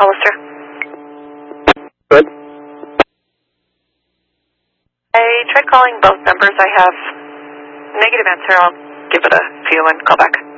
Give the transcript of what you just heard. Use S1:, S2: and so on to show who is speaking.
S1: Hollister.
S2: Good.
S1: I tried calling both numbers. I have negative answer. I'll give it a few and call back.